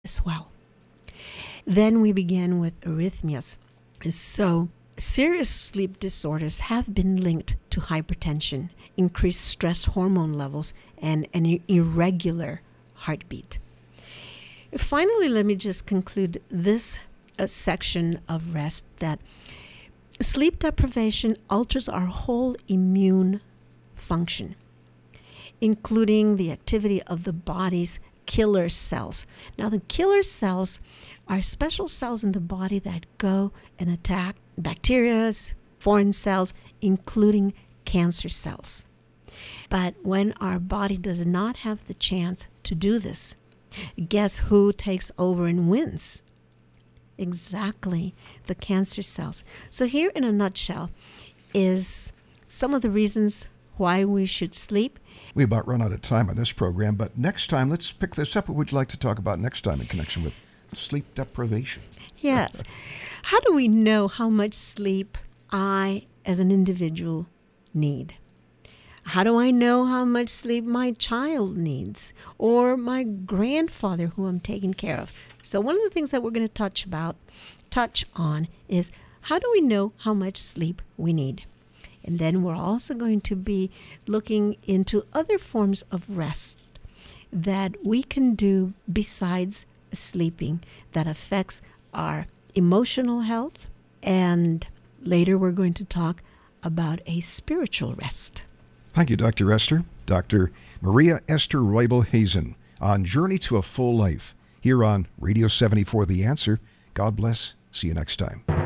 as well. Then we begin with arrhythmias. So serious sleep disorders have been linked to hypertension, increased stress hormone levels, and an irregular heartbeat. Finally, let me just conclude this section of rest that sleep deprivation alters our whole immune function, including the activity of the body's killer cells. Now, the killer cells are special cells in the body that go and attack bacteria, foreign cells, including cancer cells. But when our body does not have the chance to do this, guess who takes over and wins? Exactly, the cancer cells. So here in a nutshell is some of the reasons why we should sleep. We about run out of time on this program, but next time, let's pick this up. What would you like to talk about next time in connection with sleep deprivation? Yes. How do we know how much sleep I, as an individual, need? How do I know how much sleep my child needs or my grandfather who I'm taking care of? So one of the things that we're going to touch on is how do we know how much sleep we need? And then we're also going to be looking into other forms of rest that we can do besides sleeping that affects our emotional health. And later we're going to talk about a spiritual rest. Thank you, Dr. Esther. Dr. Maria Esther Roybal-Hazen on Journey to a Full Life here on Radio 74 The Answer. God bless. See you next time.